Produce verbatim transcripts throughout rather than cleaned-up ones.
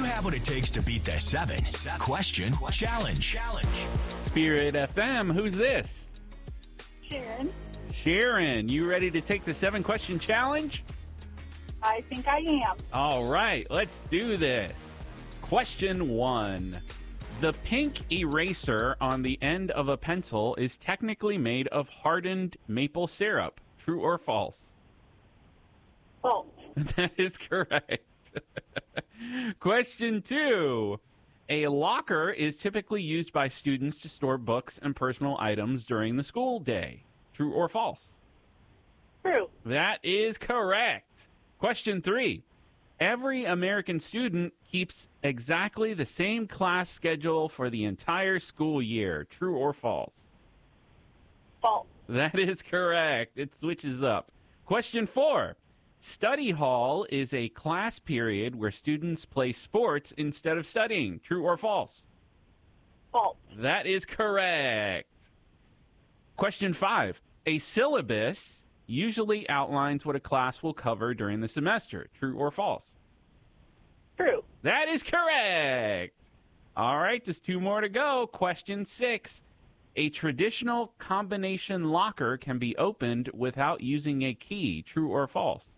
have what it takes to beat the seven question challenge. Spirit F M, who's this? Sharon. Sharon, you ready to take the seven question challenge? I think I am. All right, let's do this. Question one. The pink eraser on the end of a pencil is technically made of hardened maple syrup. True or false? False. That is correct. Question two. A locker is typically used by students to store books and personal items during the school day. True or false? True. That is correct. Question three. Every American student keeps exactly the same class schedule for the entire school year. True or false? False. That is correct. It switches up. Question four. Study hall is a class period where students play sports instead of studying. True or false? False. That is correct. Question five. A syllabus usually outlines what a class will cover during the semester. True or false? True. That is correct. All right, just two more to go. Question six. A traditional combination locker can be opened without using a key. True or false?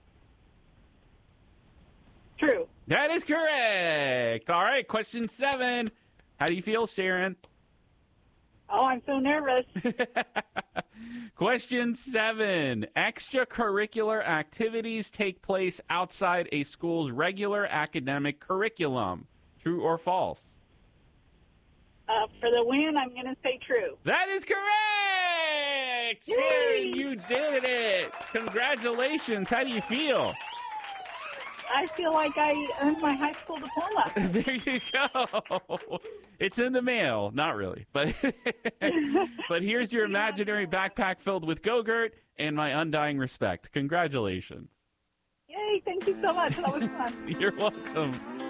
True. That is correct. All right, question seven. How do you feel, Sharon? Oh, I'm so nervous. Question seven. Extracurricular activities take place outside a school's regular academic curriculum. True or false? Uh, for the win, I'm going to say true. That is correct! Yay! Sharon, you did it! Congratulations. How do you feel? I feel like I earned my high school diploma. There you go. It's in the mail. Not really. But but here's your imaginary backpack filled with Go-Gurt and my undying respect. Congratulations. Yay, thank you so much. That was fun. You're welcome.